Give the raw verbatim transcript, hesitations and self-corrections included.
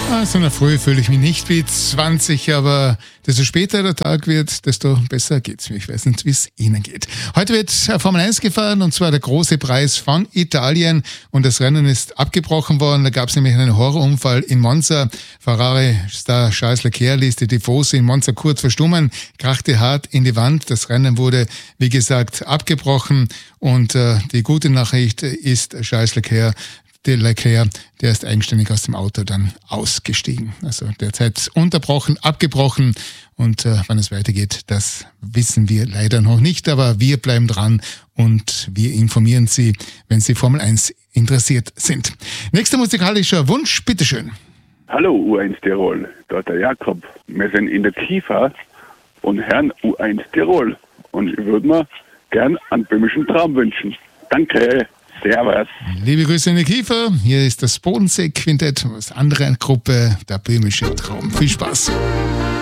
Also in der Früh fühle ich mich nicht wie zwanzig, aber desto später der Tag wird, desto besser geht's mir. Ich weiß nicht, wie es Ihnen geht. Heute wird Formel eins gefahren, und zwar der große Preis von Italien, und das Rennen ist abgebrochen worden. Da gab es nämlich einen Horrorunfall in Monza. Ferrari-Star Charles Leclerc ließ die Tifosi in Monza kurz verstummen, krachte hart in die Wand. Das Rennen wurde, wie gesagt, abgebrochen, und äh, die gute Nachricht ist, Charles Leclerc Der Leclerc, der ist eigenständig aus dem Auto dann ausgestiegen. Also derzeit unterbrochen, abgebrochen, und äh, wann es weitergeht, das wissen wir leider noch nicht, aber wir bleiben dran und wir informieren Sie, wenn Sie Formel eins interessiert sind. Nächster musikalischer Wunsch, bitteschön. Hallo U eins Tirol, dort der Jakob. Wir sind in der Kiefer und hören U eins Tirol, und ich würde mir gern einen böhmischen Traum wünschen. Danke. Servus. Liebe Grüße in die Kiefer. Hier ist das Bodensee-Quintett, das andere Gruppe, der böhmische Traum. Viel Spaß.